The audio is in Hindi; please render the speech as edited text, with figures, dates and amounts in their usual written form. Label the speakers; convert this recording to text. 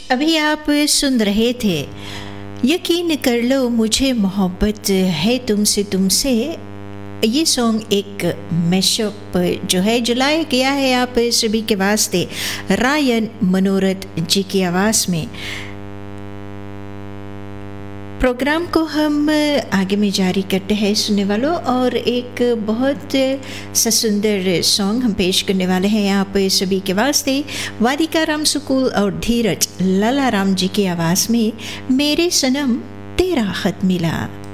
Speaker 1: अभी आप सुन रहे थे यकीन कर लो मुझे मोहब्बत है तुमसे तुमसे। ये सॉन्ग एक मैशअप जो है जुलाया गया है आप सभी के वास्ते रायन मनोरथ जी की आवाज़ में। प्रोग्राम को हम आगे में जारी करते हैं सुनने वालों, और एक बहुत सा सुंदर सॉन्ग हम पेश करने वाले हैं आप सभी के वास्ते वादिका राम सुकुल और धीरज लाला राम जी की आवाज़ में मेरे सनम तेरा खत मिला।